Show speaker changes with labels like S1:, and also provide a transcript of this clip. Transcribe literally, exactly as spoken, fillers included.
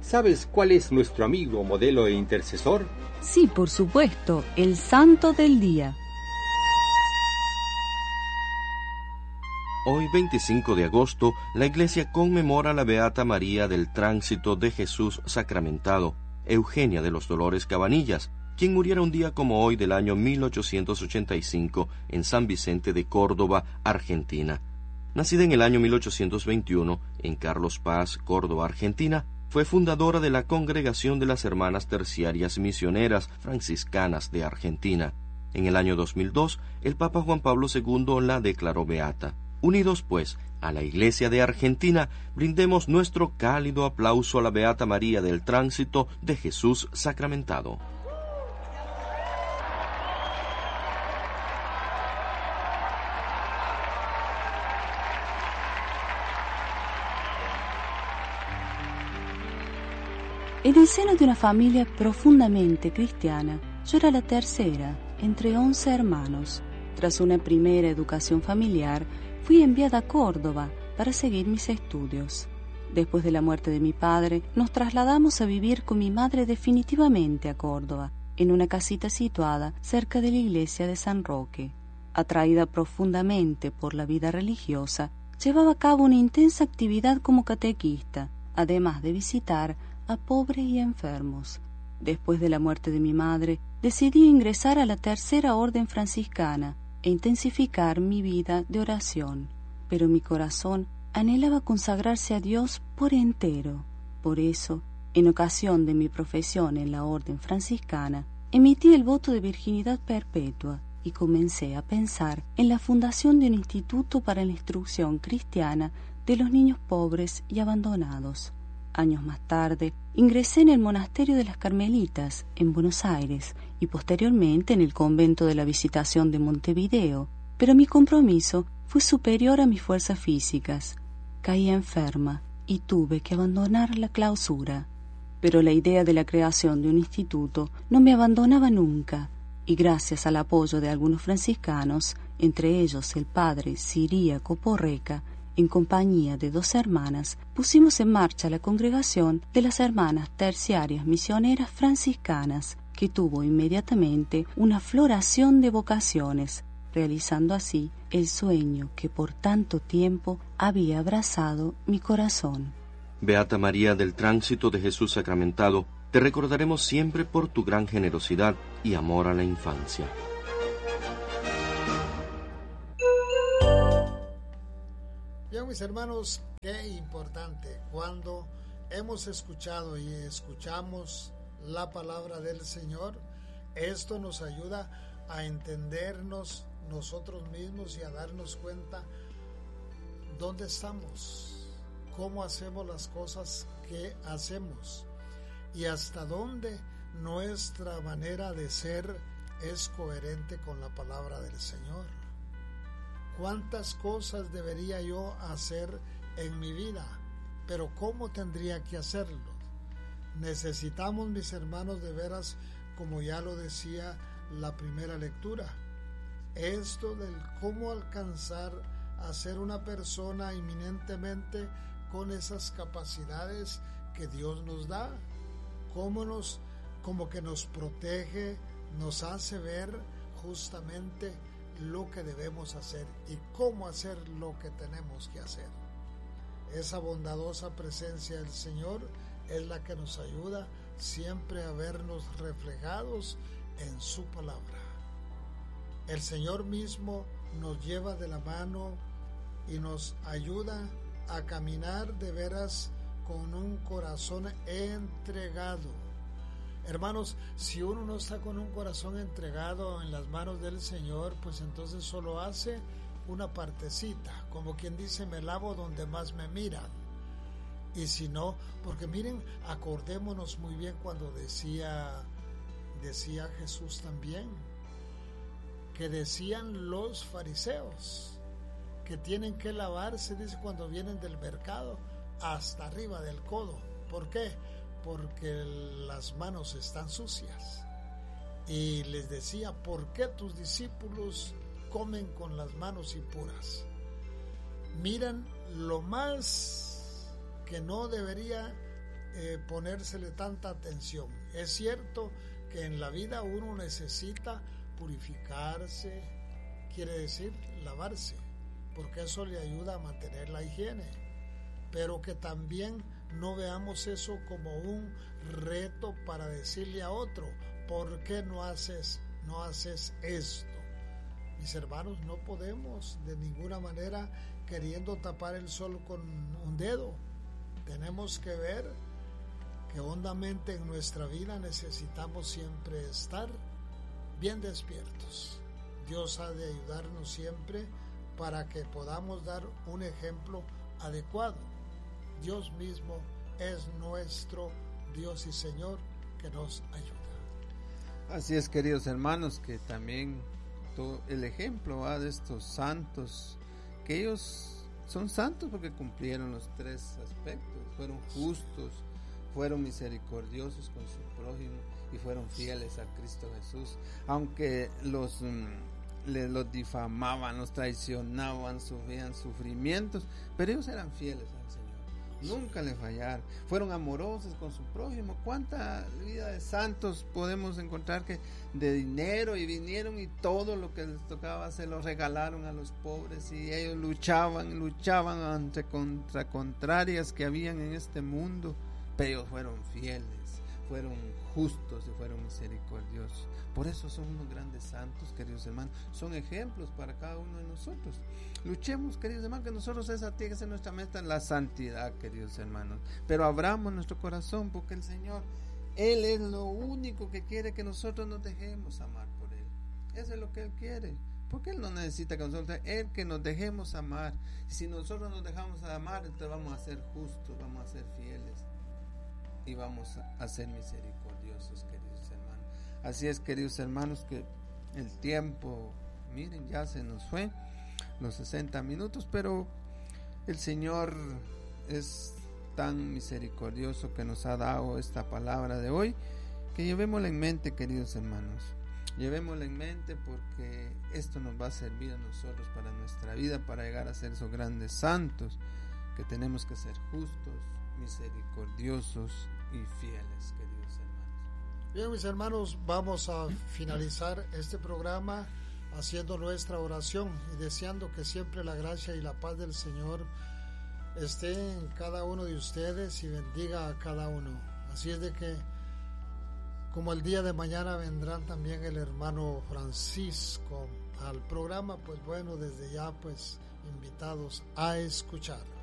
S1: ¿Sabes cuál es nuestro amigo, modelo e intercesor?
S2: Sí, por supuesto, el Santo del Día.
S3: Hoy, veinticinco de agosto, la Iglesia conmemora a la Beata María del Tránsito de Jesús Sacramentado, Eugenia de los Dolores Cabanillas, quien muriera un día como hoy del año mil ochocientos ochenta y cinco en San Vicente de Córdoba, Argentina. Nacida en el año mil ochocientos veintiuno en Carlos Paz, Córdoba, Argentina, fue fundadora de la Congregación de las Hermanas Terciarias Misioneras Franciscanas de Argentina. En el año dos mil dos, el Papa Juan Pablo segundo la declaró beata. Unidos, pues, a la Iglesia de Argentina, brindemos nuestro cálido aplauso a la Beata María del Tránsito de Jesús Sacramentado.
S2: En el seno de una familia profundamente cristiana, yo era la tercera entre once hermanos. Tras una primera educación familiar, fui enviada a Córdoba para seguir mis estudios. Después de la muerte de mi padre, nos trasladamos a vivir con mi madre definitivamente a Córdoba, en una casita situada cerca de la iglesia de San Roque. Atraída profundamente por la vida religiosa, llevaba a cabo una intensa actividad como catequista, además de visitar a pobres y enfermos. Después de la muerte de mi madre, decidí ingresar a la Tercera Orden Franciscana e intensificar mi vida de oración. Pero mi corazón anhelaba consagrarse a Dios por entero. Por eso, en ocasión de mi profesión en la Orden Franciscana, emití el voto de virginidad perpetua y comencé a pensar en la fundación de un instituto para la instrucción cristiana de los niños pobres y abandonados. Años más tarde, ingresé en el monasterio de las Carmelitas, en Buenos Aires, y posteriormente en el convento de la Visitación de Montevideo, pero mi compromiso fue superior a mis fuerzas físicas. Caí enferma y tuve que abandonar la clausura. Pero la idea de la creación de un instituto no me abandonaba nunca, y gracias al apoyo de algunos franciscanos, entre ellos el padre Ciríaco Porreca, en compañía de dos hermanas, pusimos en marcha la congregación de las Hermanas Terciarias Misioneras Franciscanas, que tuvo inmediatamente una floración de vocaciones, realizando así el sueño que por tanto tiempo había abrazado mi corazón.
S3: Beata María del Tránsito de Jesús Sacramentado, te recordaremos siempre por tu gran generosidad y amor a la infancia.
S4: Bien, mis hermanos, qué importante cuando hemos escuchado y escuchamos la palabra del Señor. Esto nos ayuda a entendernos nosotros mismos y a darnos cuenta dónde estamos, cómo hacemos las cosas que hacemos y hasta dónde nuestra manera de ser es coherente con la palabra del Señor. ¿Cuántas cosas debería yo hacer en mi vida? Pero ¿cómo tendría que hacerlo? Necesitamos, mis hermanos, de veras, como ya lo decía la primera lectura, esto del cómo alcanzar a ser una persona eminentemente con esas capacidades que Dios nos da, cómo nos, como que nos protege, nos hace ver justamente lo que debemos hacer y cómo hacer lo que tenemos que hacer. Esa bondadosa presencia del Señor es la que nos ayuda siempre a vernos reflejados en su palabra. El Señor mismo nos lleva de la mano y nos ayuda a caminar de veras con un corazón entregado. Hermanos, si uno no está con un corazón entregado en las manos del Señor, pues entonces solo hace una partecita, como quien dice, me lavo donde más me miran. Y si no, porque miren, acordémonos muy bien cuando decía, decía Jesús también, que decían los fariseos, que tienen que lavarse, dice, cuando vienen del mercado, hasta arriba del codo. ¿Por qué? Porque las manos están sucias. Y les decía, ¿por qué tus discípulos comen con las manos impuras? Miran lo más que no debería eh, ponérsele tanta atención. Es cierto que en la vida uno necesita purificarse, quiere decir lavarse, porque eso le ayuda a mantener la higiene, pero que también no veamos eso como un reto para decirle a otro, ¿por qué no haces, no haces esto? Mis hermanos, no podemos de ninguna manera queriendo tapar el sol con un dedo. Tenemos que ver que hondamente en nuestra vida necesitamos siempre estar bien despiertos. Dios ha de ayudarnos siempre para que podamos dar un ejemplo adecuado. Dios mismo es nuestro Dios y Señor que nos ayuda.
S5: Así es, queridos hermanos, que también todo el ejemplo ¿va? de estos santos, que ellos son santos porque cumplieron los tres aspectos, fueron justos, fueron misericordiosos con su prójimo y fueron fieles a Cristo Jesús, aunque los, les, los difamaban, los traicionaban, sufrían sufrimientos, pero ellos eran fieles al Señor. Nunca le fallaron, fueron amorosos con su prójimo. ¿Cuánta vida de santos podemos encontrar que de dinero y vinieron y todo lo que les tocaba se lo regalaron a los pobres, y ellos luchaban, luchaban ante contra contrarias que habían en este mundo, pero ellos fueron fieles, fueron justos y fueron misericordiosos? Por eso son unos grandes santos, queridos hermanos, son ejemplos para cada uno de nosotros. Luchemos, queridos hermanos, que nosotros esa tiene que ser nuestra meta, la santidad, queridos hermanos, pero abramos nuestro corazón, porque el Señor, Él es lo único que quiere, que nosotros nos dejemos amar por Él. Eso es lo que Él quiere, porque Él no necesita que nosotros, Él que nos dejemos amar. Y si nosotros nos dejamos amar, entonces vamos a ser justos, vamos a ser fieles y vamos a ser misericordiosos, queridos hermanos. Así es, queridos hermanos, que el tiempo, miren, ya se nos fue los sesenta minutos, pero el Señor es tan misericordioso que nos ha dado esta palabra de hoy, que llevémosla en mente, queridos hermanos, llevémosla en mente, porque esto nos va a servir a nosotros para nuestra vida, para llegar a ser esos grandes santos, que tenemos que ser justos, misericordiosos y fieles, queridos hermanos.
S4: Bien, mis hermanos, vamos a finalizar este programa haciendo nuestra oración y deseando que siempre la gracia y la paz del Señor esté en cada uno de ustedes y bendiga a cada uno. Así es de que, como el día de mañana vendrán también el hermano Francisco al programa, pues bueno, desde ya pues invitados a escuchar.